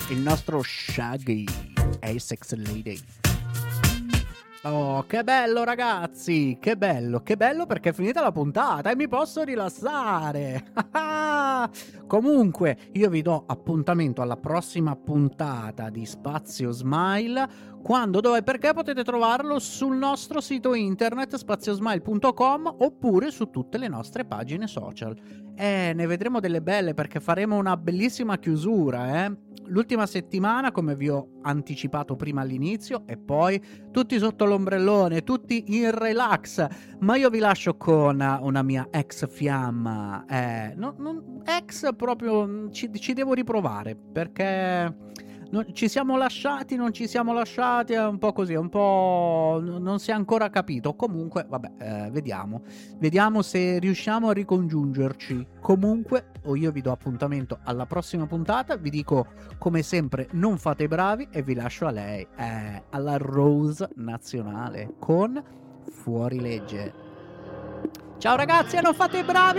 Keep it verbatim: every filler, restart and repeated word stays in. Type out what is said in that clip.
il nostro Shaggy Asex Lady. Oh, che bello ragazzi, che bello, che bello perché è finita la puntata e mi posso rilassare. Comunque, io vi do appuntamento alla prossima puntata di Spazio Smile. Quando, dove e perché potete trovarlo sul nostro sito internet spaziosmile punto com oppure su tutte le nostre pagine social. E ne vedremo delle belle perché faremo una bellissima chiusura, eh? L'ultima settimana, come vi ho anticipato prima all'inizio, e poi tutti sotto l'ombrellone, tutti in relax. Ma io vi lascio con una mia ex fiamma. Eh, non, non, ex proprio, ci, ci devo riprovare perché... Non, ci siamo lasciati, non ci siamo lasciati, è un po' così, è un po'... non si è ancora capito. Comunque, vabbè, eh, vediamo. Vediamo se riusciamo a ricongiungerci. Comunque, o io vi do appuntamento alla prossima puntata. Vi dico, come sempre, non fate i bravi e vi lascio a lei, eh, alla Rose Nazionale, con Fuori Legge. Ciao ragazzi, non fate i bravi!